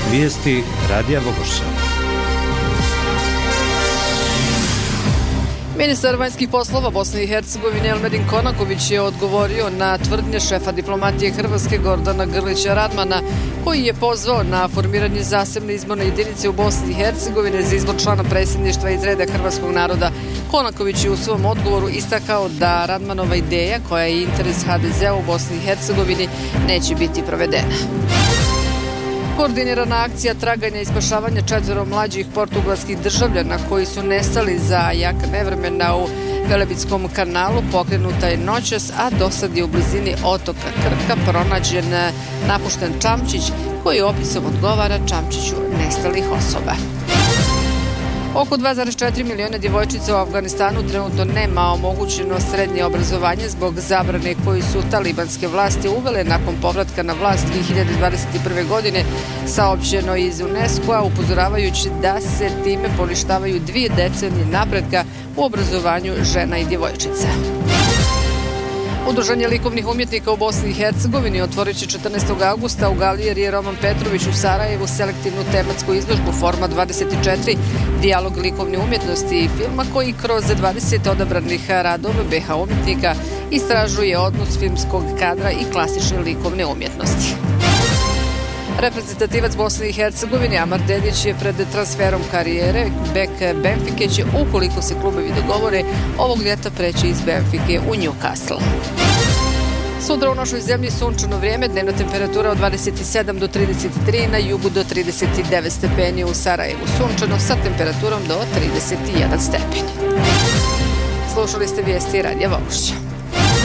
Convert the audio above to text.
Vijesti Radija Vogošća. Ministar vanjskih poslova Bosne i Hercegovine Elmedin Konaković je odgovorio na tvrdnje šefa diplomatije Hrvatske Gordana Grlića Radmana, koji je pozvao na formiranje zasebne izborne jedinice u Bosni i Hercegovine za izbor člana predsjedništva iz reda hrvatskog naroda. Konaković je u svom odgovoru istakao da Radmanova ideja, koja je interes HDZ-a u Bosni i Hercegovini, neće biti provedena. Koordinirana akcija traganja i spašavanja 4 mlađih portugalskih državljana koji su nestali za jaka nevremena u Velebitskom kanalu pokrenuta je noćas, a dosad je u blizini otoka Krka pronađen napušten čamčić koji opisom odgovara čamčiću nestalih osoba. Oko 2,4 miliona djevojčica u Afganistanu trenutno nema omogućeno srednje obrazovanje zbog zabrane koju su talibanske vlasti uvele nakon povratka na vlast 2021. godine, saopćeno iz UNESCO-a, upozoravajući da se time poništavaju 2 decenije napretka u obrazovanju žena i djevojčica. Udruženje likovnih umjetnika u Bosni i Hercegovini otvorit će 14. augusta u galeriji Roman Petrović u Sarajevu selektivnu tematsku izložbu Forma 24, dijalog likovne umjetnosti i filma koji kroz 20 odabranih radova BH umjetnika istražuje odnos filmskog kadra i klasične likovne umjetnosti. Reprezentativac Bosne i Hercegovine Amar Dedić je pred transferom karijere. Bek Benfike će, ukoliko se klubovi dogovore, ovog ljeta preći iz Benfike u Newcastle. Sutra u našoj zemlji sunčano vrijeme, dnevna temperatura od 27 do 33, na jugu do 39 stepeni, u Sarajevu sunčano sa temperaturom do 31 stepen. Slušali ste vijesti Radija Vogošća.